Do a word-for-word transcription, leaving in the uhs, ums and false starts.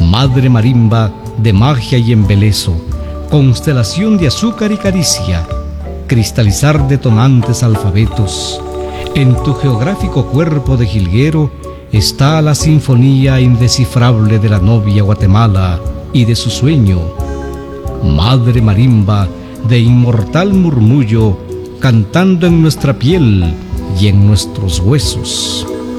Madre marimba de magia y embeleso, constelación de azúcar y caricia, cristalizar detonantes alfabetos. En tu geográfico cuerpo de jilguero está la sinfonía indescifrable de la novia Guatemala y de su sueño. Madre marimba de inmortal murmullo, cantando en nuestra piel y en nuestros huesos.